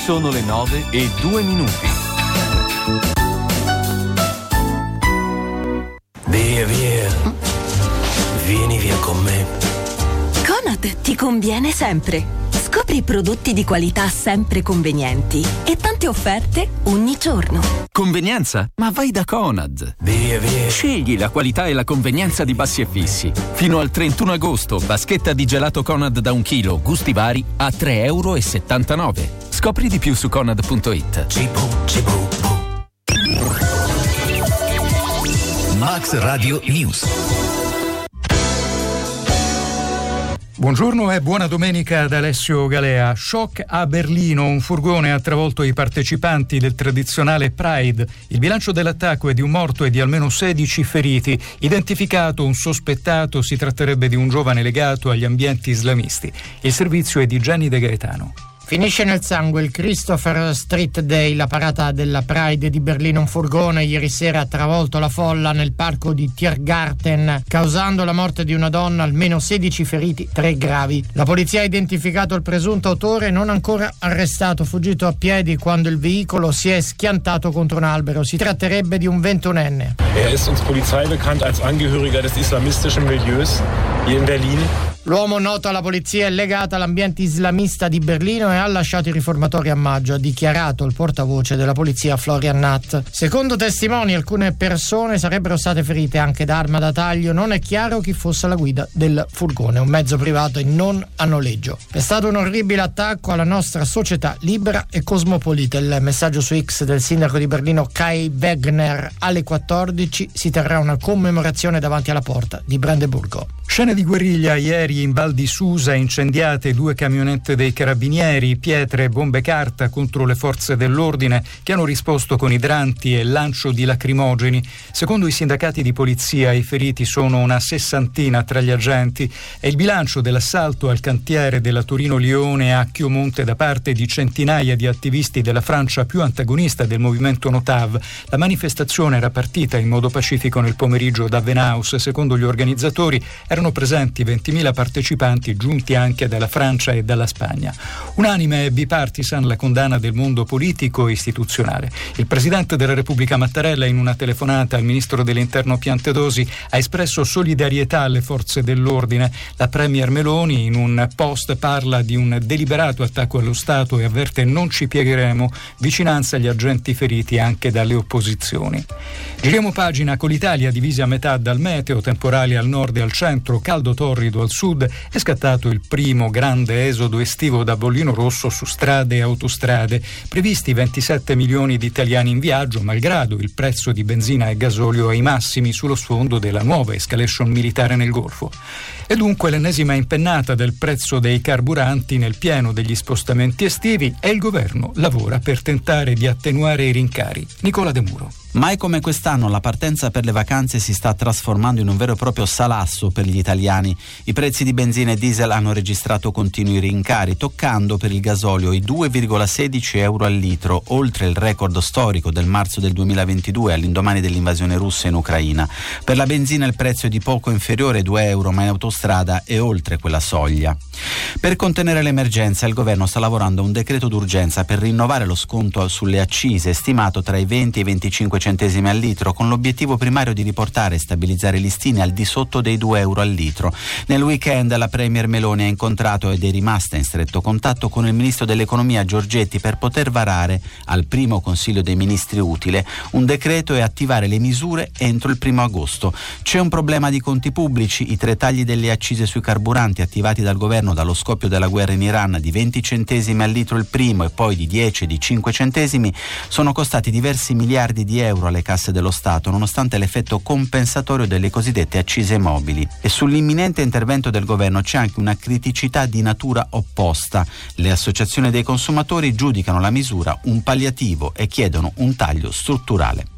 Sono le 9:02. Via. Vieni via con me. Conad ti conviene sempre. Scopri prodotti di qualità sempre convenienti e tante offerte ogni giorno. Convenienza? Ma vai da Conad. Via. Scegli la qualità e la convenienza di Bassi e Fissi. Fino al 31 agosto, vaschetta di gelato Conad da 1 chilo, gusti vari, a €3,79. Scopri di più su conad.it. Cibo. Max Radio News. Buongiorno e buona domenica da Alessio Galea. Shock a Berlino, un furgone ha travolto i partecipanti del tradizionale Pride. Il bilancio dell'attacco è di un morto e di almeno 16 feriti. Identificato un sospettato, si tratterebbe di un giovane legato agli ambienti islamisti. Il servizio è di Gianni De Gaetano. Finisce nel sangue il Christopher Street Day, la parata della Pride di Berlino. Un furgone ieri sera ha travolto la folla nel parco di Tiergarten, causando la morte di una donna, almeno 16 feriti, 3 gravi. La polizia ha identificato il presunto autore, non ancora arrestato, fuggito a piedi quando il veicolo si è schiantato contro un albero. Si tratterebbe di un 21enne. Ist uns Polizei bekannt als Angehöriger des islamistischen Milieus hier in Berlin. L'uomo, noto alla polizia, è legato all'ambiente islamista di Berlino e ha lasciato i riformatori a maggio, ha dichiarato il portavoce della polizia Florian Natt. Secondo testimoni, alcune persone sarebbero state ferite anche da arma da taglio. Non è chiaro chi fosse alla guida del furgone, un mezzo privato e non a noleggio. È stato un orribile attacco alla nostra società libera e cosmopolita. Il messaggio su X del sindaco di Berlino Kai Wegner. Alle 14 si terrà una commemorazione davanti alla porta di Brandeburgo. Scene di guerriglia ieri in Val di Susa, incendiate 2 camionette dei carabinieri, pietre e bombe carta contro le forze dell'ordine che hanno risposto con idranti e lancio di lacrimogeni. Secondo i sindacati di polizia i feriti sono una 60 tra gli agenti. È il bilancio dell'assalto al cantiere della Torino-Lione a Chiomonte da parte di centinaia di attivisti della Francia più antagonista del movimento Notav. La manifestazione era partita in modo pacifico nel pomeriggio da Venhaus. Secondo gli organizzatori erano presenti 20.000 partecipanti giunti anche dalla Francia e dalla Spagna. Unanime e bipartisan la condanna del mondo politico e istituzionale. Il Presidente della Repubblica Mattarella, in una telefonata al Ministro dell'Interno Piantedosi, ha espresso solidarietà alle forze dell'ordine. La Premier Meloni in un post parla di un deliberato attacco allo Stato e avverte: non ci piegheremo, vicinanza agli agenti feriti anche dalle opposizioni. Giriamo pagina con l'Italia divisa a metà dal meteo, temporali al nord e al centro, caldo torrido al sud. È scattato il primo grande esodo estivo da bollino rosso su strade e autostrade. Previsti 27 milioni di italiani in viaggio, malgrado il prezzo di benzina e gasolio ai massimi sullo sfondo della nuova escalation militare nel Golfo. E dunque l'ennesima impennata del prezzo dei carburanti nel pieno degli spostamenti estivi, e il governo lavora per tentare di attenuare i rincari. Nicola De Muro. Mai come quest'anno la partenza per le vacanze si sta trasformando in un vero e proprio salasso per gli italiani. I prezzi di benzina e diesel hanno registrato continui rincari, toccando per il gasolio i 2,16 euro al litro, oltre il record storico del marzo del 2022 all'indomani dell'invasione russa in Ucraina. Per la benzina il prezzo è di poco inferiore ai 2 euro, ma in autostrada è oltre quella soglia. Per contenere l'emergenza il governo sta lavorando a un decreto d'urgenza per rinnovare lo sconto sulle accise, stimato tra i 20 e i 25 centesimi al litro, con l'obiettivo primario di riportare e stabilizzare i listini al di sotto dei 2 euro al litro. Nel weekend la Premier Meloni ha incontrato ed è rimasta in stretto contatto con il ministro dell'economia Giorgetti per poter varare al primo Consiglio dei Ministri utile un decreto e attivare le misure entro il 1 agosto. C'è un problema di conti pubblici: i 3 tagli delle accise sui carburanti attivati dal governo dallo scoppio della guerra in Iran, di 20 centesimi al litro il primo e poi di 10 e di 5 centesimi, sono costati diversi miliardi di euro alle casse dello Stato, nonostante l'effetto compensatorio delle cosiddette accise mobili. E sull'imminente intervento del governo c'è anche una criticità di natura opposta. Le associazioni dei consumatori giudicano la misura un palliativo e chiedono un taglio strutturale.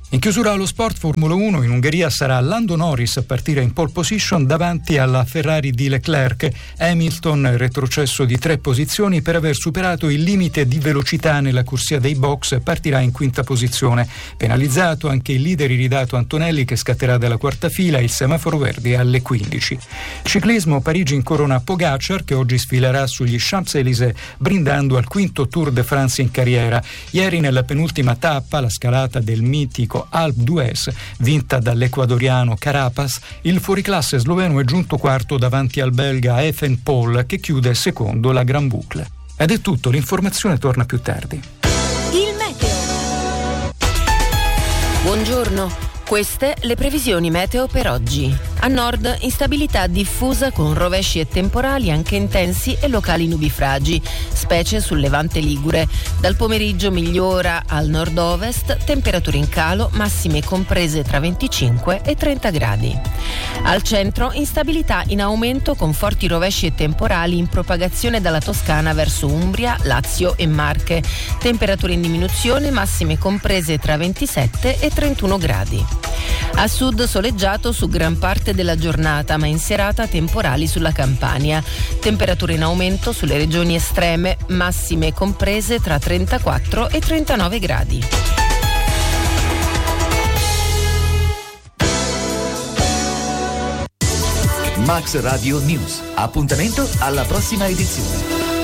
In chiusura allo sport, Formula 1, in Ungheria sarà Lando Norris a partire in pole position davanti alla Ferrari di Leclerc. Hamilton retrocesso di 3 posizioni per aver superato il limite di velocità nella corsia dei box, partirà in quinta posizione. Penalizzato anche il leader iridato Antonelli, che scatterà dalla quarta fila, il semaforo verde alle 15. Ciclismo, Parigi incorona Pogacar, che oggi sfilerà sugli Champs-Élysées brindando al quinto Tour de France in carriera. Ieri nella penultima tappa, la scalata del mitico Alpe d'Huez, vinta dall'ecuadoriano Carapaz, il fuoriclasse sloveno è giunto quarto davanti al belga Ethan Paul, che chiude secondo la Gran Boucle. Ed è tutto, l'informazione torna più tardi. Il meteo. Buongiorno. Queste le previsioni meteo per oggi. A nord instabilità diffusa con rovesci e temporali anche intensi e locali nubifragi, specie sul levante ligure. Dal pomeriggio migliora al nord-ovest, temperature in calo, massime comprese tra 25 e 30 gradi. Al centro instabilità in aumento con forti rovesci e temporali in propagazione dalla Toscana verso Umbria, Lazio e Marche. Temperature in diminuzione, massime comprese tra 27 e 31 gradi. A sud soleggiato su gran parte della giornata, ma in serata temporali sulla Campania. Temperature in aumento sulle regioni estreme, massime comprese tra 34 e 39 gradi. Max Radio News. Appuntamento alla prossima edizione.